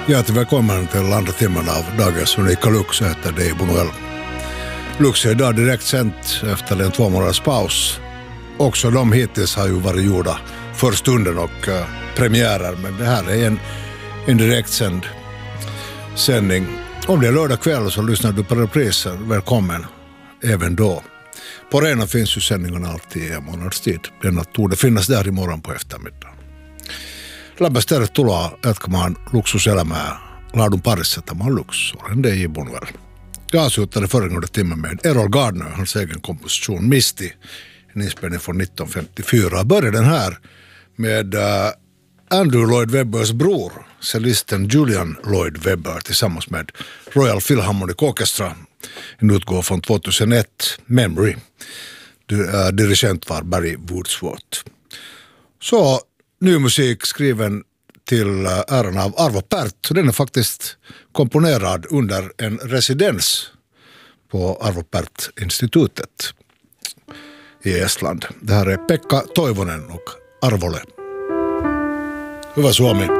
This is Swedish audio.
Hjärtligt välkommen till andra timmen av dagens unika Lux. Jag heter Dave Bonuel. Lux är idag direkt sänt efter en 2 månaders paus. Också de hittills har ju varit gjorda för stunden och premiärer. Men det här är en direktsänd sändning. Om det är lördag kväll så lyssnar du på reprisen. Välkommen även då. På arenan finns ju sändningarna alltid i en månads tid. Denna torde finnas där imorgon på eftermiddag. Lämpäs tervetuloa jatkamaan luksuselämää laadun parissa. Tämä on Lux. Olen Dave Bonuel. Jag avslutade föregående timmen med Errol Gardner, hans egen komposition Misty, en inspelning från 1954. Började den här med Andrew Lloyd Webbers bror, cellisten Julian Lloyd Webber tillsammans med Royal Philharmonic Orchestra. En utgåva från 2001, Memory. Dirigent var Barry Woodsworth. Så ny musik skriven till äran av Arvo Pärt. Den är faktiskt komponerad under en residens på Arvo Pärt-institutet i Estland. Det här är Pekka Toivonen och Arvole. Hyvä Suomi.